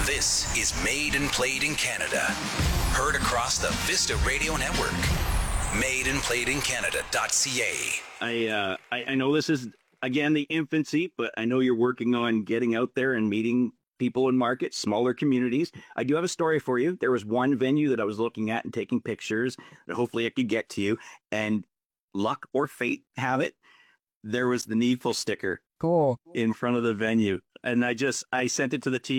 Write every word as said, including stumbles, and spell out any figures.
This is Made and Played in Canada. Heard across the Vista Radio Network. made and played in canada dot c a. I, uh, I I know this is, again, the infancy, but I know you're working on getting out there and meeting people in markets, smaller communities. I do have a story for you. There was one venue that I was looking at and taking pictures that hopefully I could get to you. And luck or fate have it, there was the Needful sticker Cool. in front of the venue. And I just, I sent it to the team.